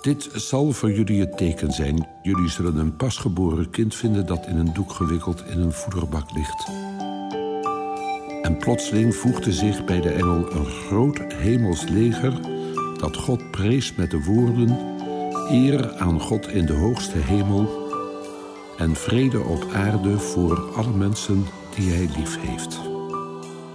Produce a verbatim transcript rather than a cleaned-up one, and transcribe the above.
Dit zal voor jullie het teken zijn. Jullie zullen een pasgeboren kind vinden dat in een doek gewikkeld in een voederbak ligt. En plotseling voegde zich bij de engel een groot hemels leger dat God prees met de woorden: eer aan God in de hoogste hemel en vrede op aarde voor alle mensen die hij lief heeft.